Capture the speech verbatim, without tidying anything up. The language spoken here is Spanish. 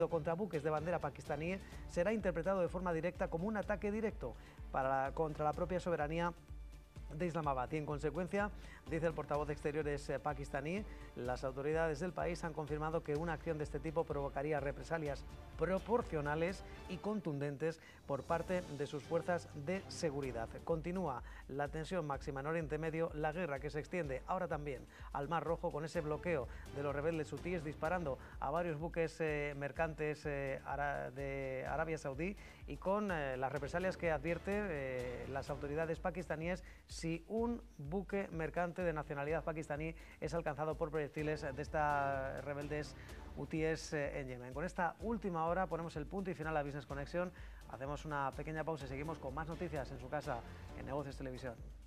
contra buques de bandera pakistaní será interpretado de forma directa como un ataque directo para, contra la propia soberanía de Islamabad y en consecuencia, dice el portavoz de Exteriores eh, pakistaní, las autoridades del país han confirmado que una acción de este tipo provocaría represalias proporcionales y contundentes por parte de sus fuerzas de seguridad. Continúa la tensión máxima en Oriente Medio, la guerra que se extiende ahora también al Mar Rojo con ese bloqueo de los rebeldes hutíes disparando a varios buques eh, mercantes eh, ara de Arabia Saudí y con eh, las represalias que advierte eh, las autoridades pakistaníes si un buque mercante de nacionalidad pakistaní es alcanzado por proyectiles de estas rebeldes hutíes en Yemen. Con esta última hora ponemos el punto y final a Business Connection, hacemos una pequeña pausa y seguimos con más noticias en su casa en Negocios Televisión.